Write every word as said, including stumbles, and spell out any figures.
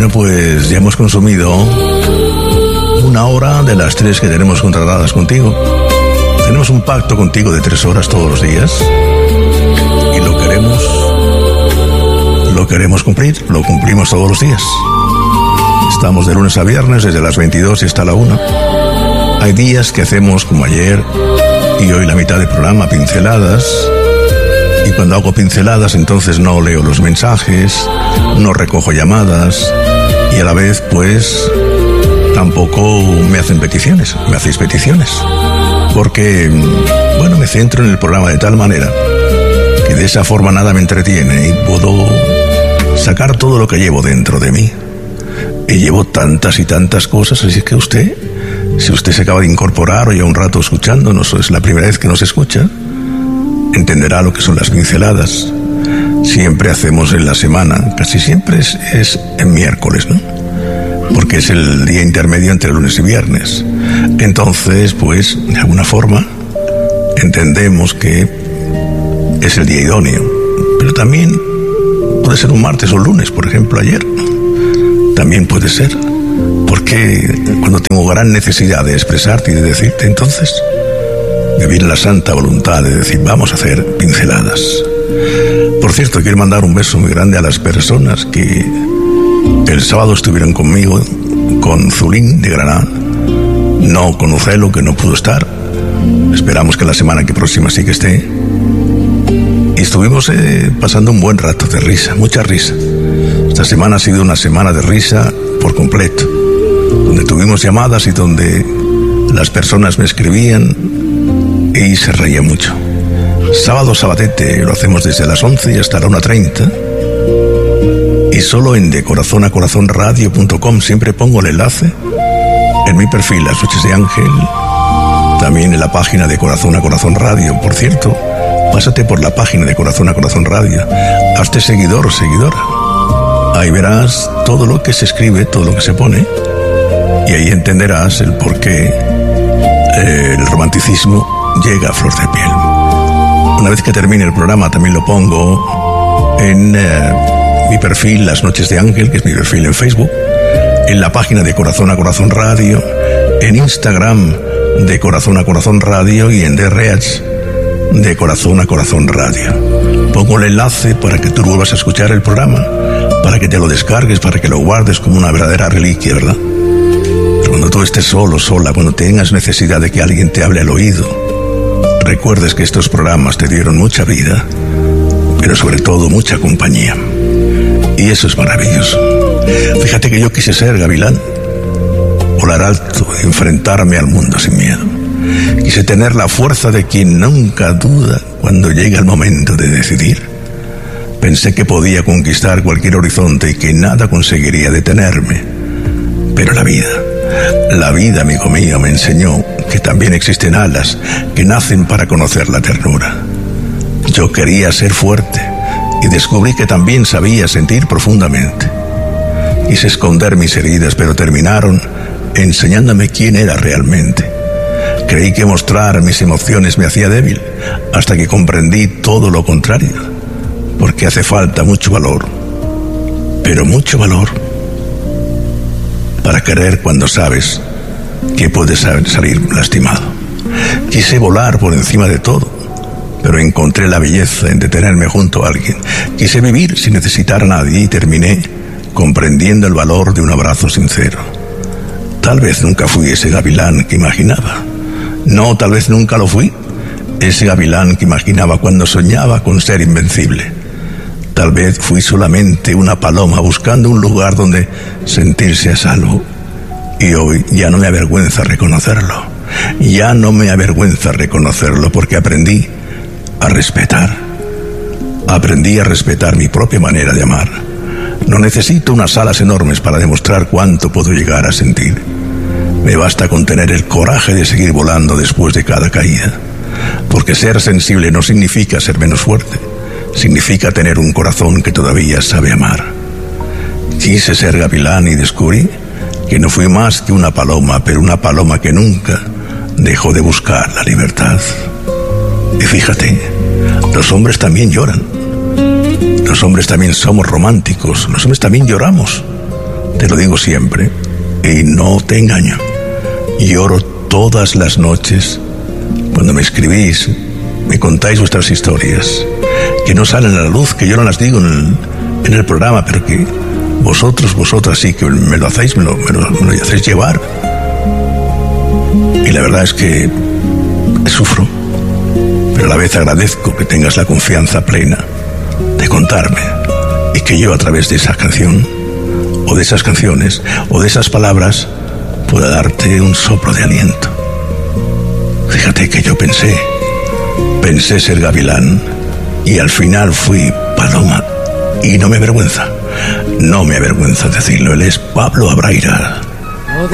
Bueno, pues ya hemos consumido una hora de las tres que tenemos contratadas contigo. Tenemos un pacto contigo de tres horas todos los días y lo queremos, lo queremos cumplir, lo cumplimos todos los días. Estamos de lunes a viernes desde las veintidós y hasta la una. Hay días que hacemos como ayer y hoy la mitad del programa, pinceladas. Y cuando hago pinceladas, entonces no leo los mensajes, no recojo llamadas y a la vez, pues, tampoco me hacen peticiones, me hacéis peticiones. Porque, bueno, me centro en el programa de tal manera que de esa forma nada me entretiene y puedo sacar todo lo que llevo dentro de mí. Y llevo tantas y tantas cosas, así que usted, si usted se acaba de incorporar o ya un rato escuchándonos, o es la primera vez que nos escucha, entenderá lo que son las pinceladas. Siempre hacemos en la semana, casi siempre es, es en miércoles, ¿no? Porque es el día intermedio entre lunes y viernes. Entonces, pues, de alguna forma, entendemos que es el día idóneo. Pero también puede ser un martes o un lunes, por ejemplo, ayer. También puede ser. Porque cuando tengo gran necesidad de expresarte y de decirte, entonces me viene la santa voluntad de decir, vamos a hacer pinceladas. Por cierto, quiero mandar un beso muy grande a las personas que el sábado estuvieron conmigo, con Zulín de Granada, no con Ucelo, que no pudo estar. Esperamos que la semana que próxima sí que esté. Y estuvimos eh, pasando un buen rato de risa, mucha risa. Esta semana ha sido una semana de risa por completo, donde tuvimos llamadas y donde las personas me escribían y se reía mucho. Sábado sabatete lo hacemos desde las once y hasta la una treinta. Y solo en de corazón a corazón radio punto com siempre pongo el enlace en mi perfil, Las Noches de Ángel, también en la página de Corazón a Corazón Radio. Por cierto, pásate por la página de Corazón a Corazón Radio, hazte seguidor o seguidora. Ahí verás todo lo que se escribe, todo lo que se pone, y ahí entenderás el por qué eh, el romanticismo llega a flor de piel. Una vez que termine el programa también lo pongo en eh, mi perfil Las Noches de Ángel, que es mi perfil en Facebook, en la página de Corazón a Corazón Radio, en Instagram de Corazón a Corazón Radio y en D R H de Corazón a Corazón Radio. Pongo el enlace para que tú vuelvas a escuchar el programa, para que te lo descargues, para que lo guardes como una verdadera reliquia, ¿verdad? Pero cuando tú estés solo, sola, cuando tengas necesidad de que alguien te hable al oído, recuerdes que estos programas te dieron mucha vida, pero sobre todo mucha compañía. Y eso es maravilloso. Fíjate que yo quise ser gavilán, volar alto, enfrentarme al mundo sin miedo. Quise tener la fuerza de quien nunca duda cuando llega el momento de decidir. Pensé que podía conquistar cualquier horizonte y que nada conseguiría detenerme. Pero la vida, la vida, amigo mío, me enseñó que también existen alas que nacen para conocer la ternura. Yo quería ser fuerte y descubrí que también sabía sentir profundamente. Quise esconder mis heridas, pero terminaron enseñándome quién era realmente. Creí que mostrar mis emociones me hacía débil, hasta que comprendí todo lo contrario, porque hace falta mucho valor, pero mucho valor, para querer cuando sabes que puedes salir lastimado. Quise volar por encima de todo, pero encontré la belleza en detenerme junto a alguien. Quise vivir sin necesitar a nadie y terminé comprendiendo el valor de un abrazo sincero. Tal vez nunca fui ese gavilán que imaginaba. No, tal vez nunca lo fui. Ese gavilán que imaginaba cuando soñaba con ser invencible. Tal vez fui solamente una paloma buscando un lugar donde sentirse a salvo. Y hoy ya no me avergüenza reconocerlo. Ya no me avergüenza reconocerlo porque aprendí a respetar. Aprendí a respetar mi propia manera de amar. No necesito unas alas enormes para demostrar cuánto puedo llegar a sentir. Me basta con tener el coraje de seguir volando después de cada caída. Porque ser sensible no significa ser menos fuerte. Significa tener un corazón que todavía sabe amar. Quise ser gavilán y descubrí que no fui más que una paloma, pero una paloma que nunca dejó de buscar la libertad. Y fíjate, los hombres también lloran. Los hombres también somos románticos. Los hombres también lloramos te lo digo siempre, y no te engaño. Lloro todas las noches cuando me escribís, me contáis vuestras historias, que no salen a la luz, que yo no las digo en el, en el programa, pero que vosotros, vosotras sí que me lo hacéis, me lo, me lo, me lo hacéis llevar. Y la verdad es que sufro, pero a la vez agradezco que tengas la confianza plena de contarme, y que yo a través de esa canción, o de esas canciones, o de esas palabras, pueda darte un soplo de aliento. Fíjate que yo pensé, pensé ser gavilán, y al final fui paloma, y no me avergüenza, no me avergüenza decirlo. Él es Pablo Abraira.